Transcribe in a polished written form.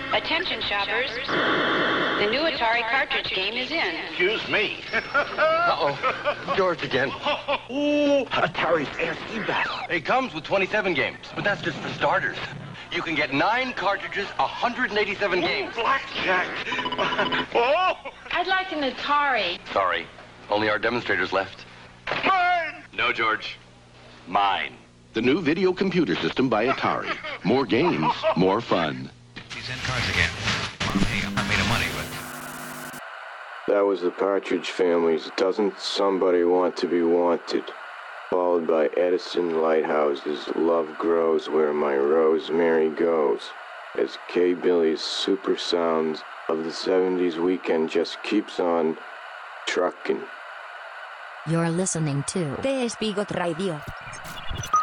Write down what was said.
Attention shoppers, the new Atari cartridge game is in. Excuse me. Uh-oh. George again. Ooh, Atari's ASC battle. It comes with 27 games, but that's just for starters. You can get 9 cartridges, 187 games. Blackjack. Oh! I'd like an Atari. Sorry, only our demonstrators left. Mine! No, George. Mine. The new video computer system by Atari. More games, more fun. He's in cards again. Hey, I'm not made of money, but... That was the Partridge Family's Doesn't Somebody Want to Be Wanted, followed by Edison Lighthouse's Love Grows Where My Rosemary Goes, as K. Billy's super sounds of the 70s weekend just keeps on trucking. You're listening to The Spigot Radio.